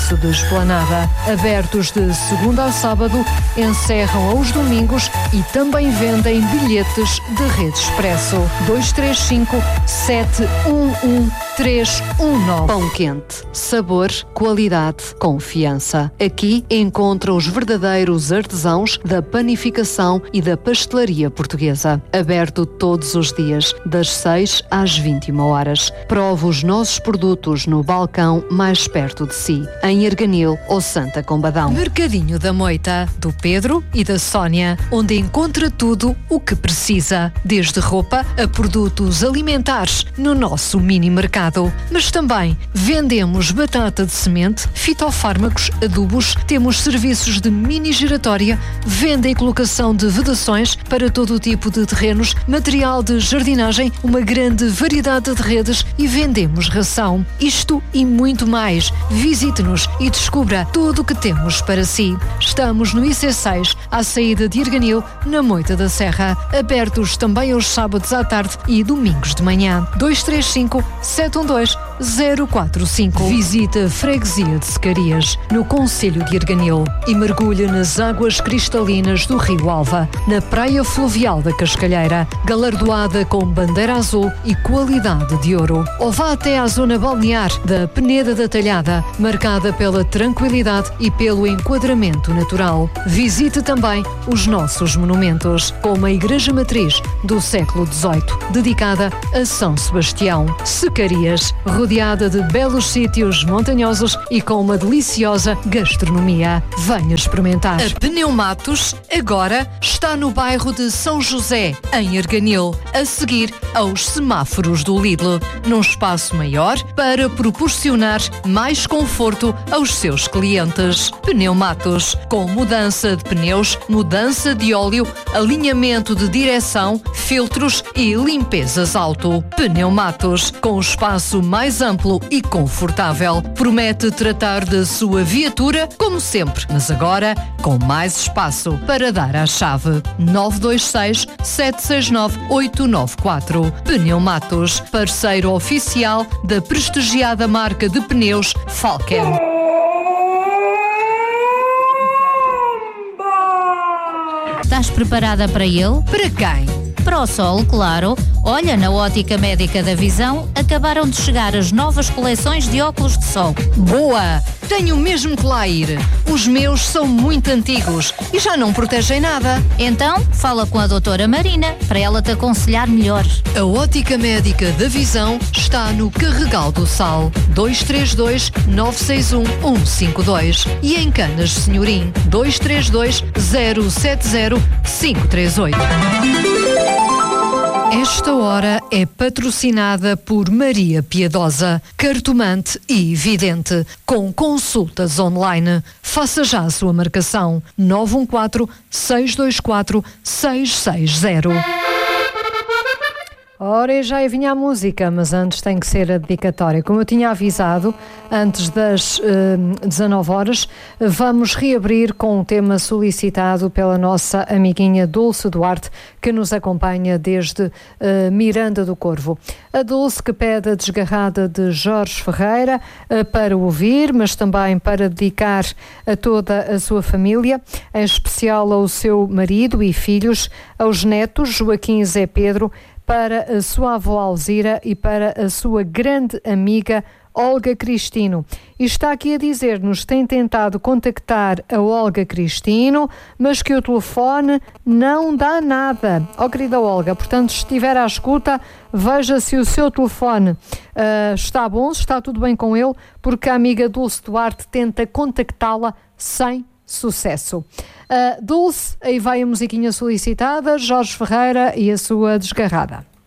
Dulce de Esplanada. Abertos de segunda a sábado, encerram aos domingos e também vendem bilhetes de rede expresso. 235-711-319. Pão quente, sabor, qualidade, confiança. Aqui encontra os verdadeiros artesãos da panificação e da pastelaria portuguesa. Aberto todos os dias, das 6 às 21 horas. Prova os nossos produtos no balcão mais perto de si, em Arganil ou Santa Combadão. Mercadinho da Moita, do Pedro e da Sónia, onde encontra tudo o que precisa, desde roupa a produtos alimentares no nosso mini mercado. Mas também vendemos batata de semente, fitofármacos, adubos, temos serviços de mini giratória, venda e colocação de vedações para todo o tipo de terrenos, material de jardinagem, uma grande variedade de redes e vendemos ração. Isto e muito mais. Visite-nos e descubra tudo o que temos para si. Estamos no IC6, à saída de Arganil, na Moita da Serra. Abertos também aos sábados à tarde e domingos de manhã. 235-712-045. Visita a Freguesia de Secarias, no concelho de Arganil, e mergulha nas águas cristalinas do Rio Alva, na praia fluvial da Cascalheira, galardoada com bandeira azul e qualidade de ouro. Ou vá até à zona balnear da Peneda da Talhada, marcada pela tranquilidade e pelo enquadramento natural. Visite também os nossos monumentos, como a Igreja Matriz do século XVIII, dedicada a São Sebastião. Secarias, rodeada de belos sítios montanhosos e com uma deliciosa gastronomia. Venha experimentar. A Pneumatos agora está no bairro de São José, em Arganil, a seguir aos semáforos do Lidl, num espaço maior para proporcionar mais conforto aos seus clientes. Pneumatos, com mudança de pneus, mudança de óleo, alinhamento de direção, filtros e limpezas auto. Pneumatos, com o espaço mais amplo e confortável. Promete tratar da sua viatura como sempre, mas agora com mais espaço para dar à chave. 926-769-894. Pneumatos, parceiro oficial da prestigiada marca de pneus Falken. Estás preparada para ele? Para quem? Para o sol, claro. Olha, na Ótica Médica da Visão acabaram de chegar as novas coleções de óculos de sol. Boa! Tenho mesmo que lá ir. Os meus são muito antigos e já não protegem nada. Então, fala com a doutora Marina para ela te aconselhar melhor. A Ótica Médica da Visão está no Carregal do Sal, 232-961-152, e em Canas Senhorim, 232-070-538. Esta hora é patrocinada por Maria Piedosa, cartomante e vidente, com consultas online. Faça já a sua marcação. 914-624-660. Ora, e já vinha a música, mas antes tem que ser a dedicatória. Como eu tinha avisado, antes das 19 horas, vamos reabrir com um tema solicitado pela nossa amiguinha Dulce Duarte, que nos acompanha desde Miranda do Corvo. A Dulce que pede a Desgarrada de Jorge Ferreira para ouvir, mas também para dedicar a toda a sua família, em especial ao seu marido e filhos, aos netos Joaquim e Zé Pedro, para a sua avó Alzira e para a sua grande amiga Olga Cristino. E está aqui a dizer-nos, tem tentado contactar a Olga Cristino, mas que o telefone não dá nada. Querida Olga, portanto, se estiver à escuta, veja se o seu telefone está bom, se está tudo bem com ele, porque a amiga Dulce Duarte tenta contactá-la sem sucesso. Dulce, aí vai a musiquinha solicitada, Jorge Ferreira e a sua Desgarrada.